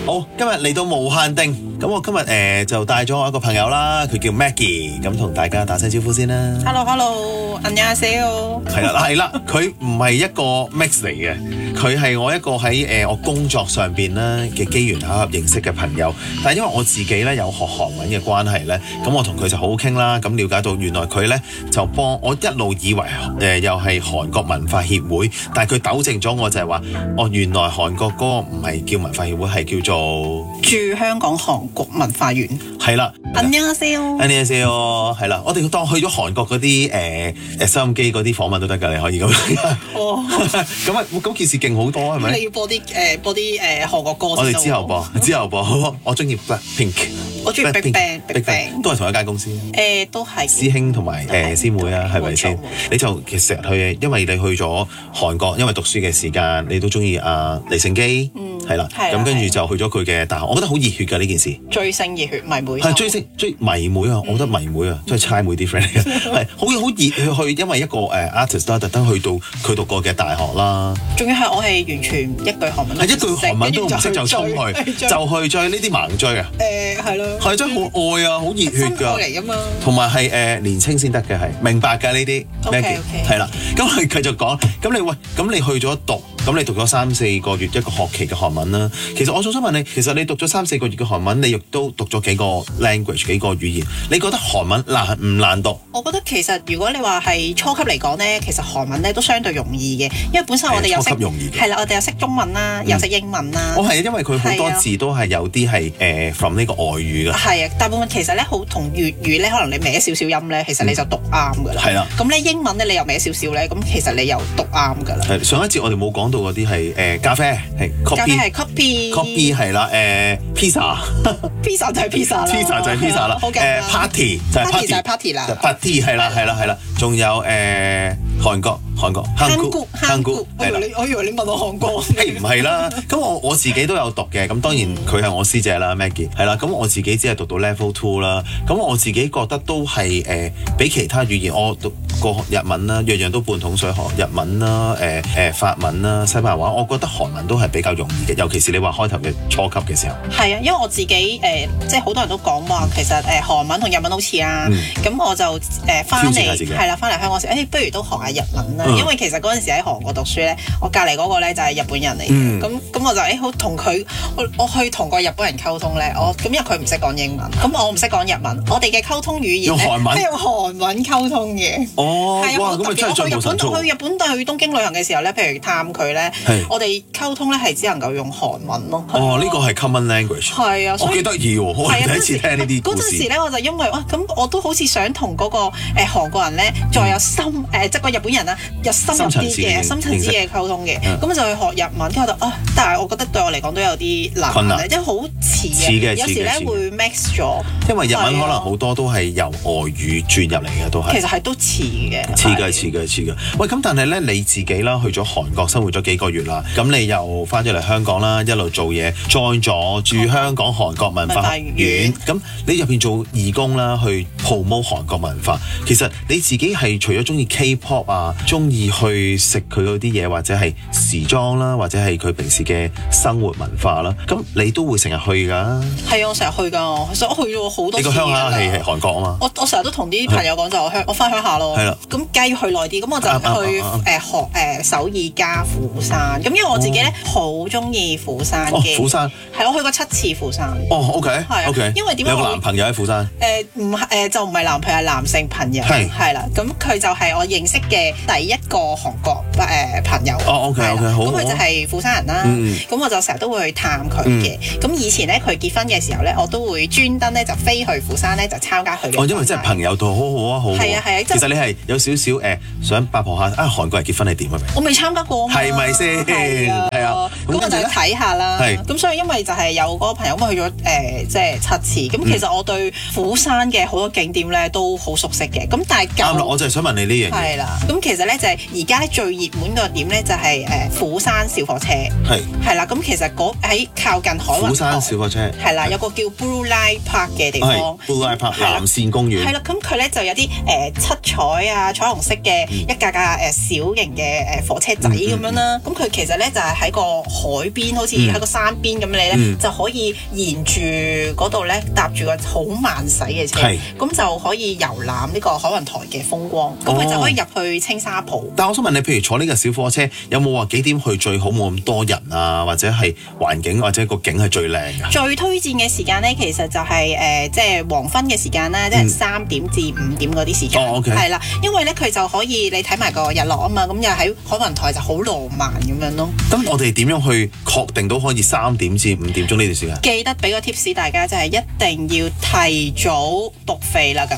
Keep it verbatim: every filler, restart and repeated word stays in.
好，今日嚟到無限定，咁我今日誒、呃、就帶咗我一個朋友啦，佢叫 Maggie，咁同大家打聲招呼先啦。 Hello，Hello，안녕하세요。 係啦，係啦，佢唔係一個 mix 嚟嘅，佢係我一個喺誒、呃、我工作上邊咧嘅機緣巧合認識嘅朋友，但係因為我自己咧有學韓文嘅關係咧，咁我同佢就好好傾啦，咁了解到原來佢咧就幫我一路以為誒、呃、又係韓國文化協會，但係佢糾正咗我就係話，哦原來韓國嗰個唔係叫文化協會，係叫做駐香港韓國文化園。 係啦， 안녕하세요。 안녕하세요，係啦，我哋當去咗韓國嗰啲誒誒收音機嗰啲訪問都得㗎，你可以咁。 哦， 咁啊，咁件事勁好多係咪？ 你要播啲誒、呃、播啲誒、呃、韓國歌。 我哋之後播，之後播。我中意 Blackpink， 我中意 Big Bang，Big Bang 都係同一間公司。 誒、呃，都係師兄同埋誒師妹啊，係咪先？你就其實成日去，因為你去咗韓國，因為讀書嘅時間，你都中意阿李勝基，嗯，係啦，咁跟住就去咗佢嘅大學，我覺得好熱血㗎呢件事。 追星熱血迷妹。 係追星追迷妹啊！我覺得迷妹啊，即係猜妹啲 friend 嚟嘅，係好好熱去，因為一個誒 artist 啦，特登去到佢讀過嘅大學啦。 仲要係我係完全一句韓文， 係一句韓文都唔識就衝去，就去追呢啲盲追啊！ 誒係咯， 係真係好愛啊，好熱血㗎， 嚟㗎嘛。 同埋係誒年青先得嘅係，明白㗎呢啲。 OK OK。 係啦，咁佢繼續講，咁你喂，咁你去咗讀，咁你讀咗三四個月一個學期嘅韓文啦。其實我仲想問你，其實你讀咗三四個月嘅韓文，你亦都讀咗幾個 language 幾個語言，你覺得韓文難唔難讀？ 我覺得其實如果你話係初級嚟講咧，其實韓文咧都相對容易嘅，因為本身我哋又識係啦，我哋又識中文啦，又識英文啦。 我係因為佢好多字都係有啲係誒 from 呢個外語嘅。係啊，大部分其實咧好同粵語咧，可能你歪少少音咧，其實你就讀啱㗎啦。 係啦。 咁咧英文咧，你又歪少少咧，咁其實你又讀啱㗎啦。 係上一節我哋冇講到嗰啲係誒咖啡係 copy， 咖啡係 copy，copy 係啦誒 pizza，pizza 就係 pizza 啦 ，pizza 就係 pizza 啦。誒 party 就係 party， 就係 party 啦。 party 係啦係啦係啦，仲有誒韓國韓國韓國韓國， 係啦。 我以為你問我韓國， 係唔係啦？咁我我自己都有讀嘅，咁當然佢係我師姐啦 Maggie， 係啦。咁我自己只係讀到 level two 啦。咁我自己覺得都係誒、呃，比其他語言我讀過日文啦，樣樣都半桶水學日文啦，誒、呃、誒、呃、法文啦、西班牙話，我覺得韓文都係比較容易嘅，尤其是你話開頭嘅初級嘅時候。係啊，因為我自己誒、呃，即係好多人都講話，其實誒、呃、韓文同日文好似啊。咁、嗯、我就誒翻嚟係啦，翻嚟香港時，誒、欸、不如都學下日文啦。嗯、因為其實嗰陣時喺韓國讀書咧，我隔離嗰個咧就係日本人嚟嘅。咁咁、嗯、我就誒好同佢，我我去同個日本人溝通咧，我咁因為佢唔識講英文，咁我唔識講日文，我哋嘅溝通語言咧係用韓文溝通嘅。 哦， 係啊， 哇，咁啊真係進步神速。 去日本去東京旅行嘅時候咧，譬如探佢咧，我哋溝通咧係只能夠用韓文咯。 哦，呢個係 common language。係啊，我幾得意喎，我第一次聽呢啲故事。 嗰陣時咧，我就因為哇，咁我都好似想同嗰個誒韓國人咧，再有深誒，即係個日本人啊，有深入啲嘅深層次嘅溝通嘅，咁就去學日文。跟住我就啊，但係我覺得對我嚟講都有啲難嘅，即係好似嘅，有時咧會 mix 咗。因為日文可能好多都係由外語轉入嚟嘅，都係。其實係都似嘅。似嘅，似嘅，似嘅。喂，咁但係咧你自己啦，去咗韓國生活咗幾個月啦，咁你又翻咗嚟香港啦，一路做嘢 join 咗駐香港韓國文化學院。咁你入邊做義工啦，去 promote 韓國文化。其實你自己係除咗中意 K-pop 啊，中意去食佢嗰啲嘢，或者係時裝啦，或者係佢平時嘅生活文化啦，咁你都會成日去㗎？係啊，我成日去㗎，其實我去咗好多次。你個鄉下係係韓國啊嘛？我我成日都同啲朋友講就我鄉，我翻鄉下咯。係啦。咁梗係要去耐啲，咁我就去誒學誒首爾加釜山。咁因為我自己咧好中意釜山嘅。釜山。係我去過七次釜山。哦 OK。係 OK。因為點解？有個男朋友喺釜山。誒唔係誒就唔係男朋友，係男性朋友。係。係啦，咁佢就係我認識嘅第一個韓國誒朋友。哦 OK OK 好。咁佢就係釜山人啦。咁我就成日都會去探佢嘅。咁以前咧佢結婚嘅時候咧，我都會專登咧就飛去釜山咧就參加佢嘅。哦，因為真係朋友度好好啊，好。係啊係啊。其實你係有少少誒想八婆下啊，韓國人結婚係點啊？我未參加過。係咪先？係啊。係啊。咁我就睇下啦。係。咁所以因為就係有嗰個朋友咁去咗誒即係七次，咁其實我對釜山嘅好多景點咧都好熟悉嘅。咁但係啱啦，我就係想問你呢樣嘢。係啦。咁其實咧就係而家咧最熱門個點咧就係誒釜山小火車。係。係啦。咁其實嗰喺靠近海雲。釜山小火車。係啦，有個叫 Blue Light Park 嘅地方。Blue Light Park 藍線公園。係啦，咁佢咧就有啲誒七彩啊，彩虹色嘅一架架誒小型嘅誒火車仔咁樣啦。咁佢其實咧就係喺個海邊，好似喺個山邊咁，你咧就可以沿住嗰度咧搭住個好慢駛嘅車，咁就可以遊覽呢個海雲台嘅風光。咁佢就可以入去青沙浦。 但係我想問你，譬如坐呢個小火車，有冇話幾點去最好冇咁多人啊？或者係環境或者個景係最靚嘅？ 最推薦嘅時間咧，其實就係誒即係黃昏嘅時間啦，即係三點至五點嗰啲時間。 哦，OK。係啦，因為咧佢就可以你睇埋個日落啊嘛，咁又喺海雲台就好浪漫咁樣咯。 咁我哋點樣去確定到可以三點至五點鐘呢段時間？ 記得俾個 tips 大家，就係一定要提早 book 飛啦咁。